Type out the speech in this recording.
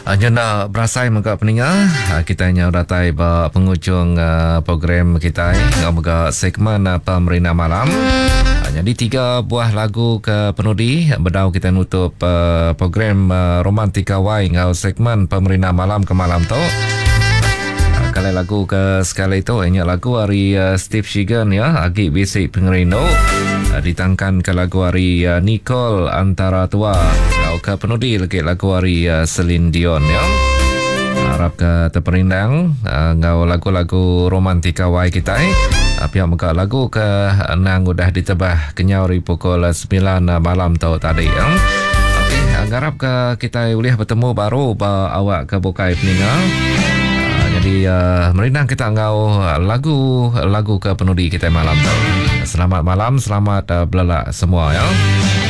Hanya nak berasai muka peninga kita hanya datai penghujung program kita ngomong segmen Pemerina Malam. Jadi 3 buah lagu ke penudi berdau kita nutup program Romantika Wai ngau segmen Pemerina Malam ke malam tu. Kalau lagu ke sekali itu hanya lagu hari Steve Shigan ya Agi Bisik Pengerino ditangkan ke lagu hari Nicole Antara Tua ke penudi lagi lagu hari Celine Dion ya. Harap ke terperindang ngau lagu-lagu Romantika Wai kita pihak muka lagu ke nang udah ditebah kenyau pukul 9 malam tau tadi ya. Okey, harap ke kita boleh bertemu baru awak ke bukai peninggal. Jadi merinang kita ngau lagu ke penudi kita malam tu. Selamat malam, selamat belala semua ya.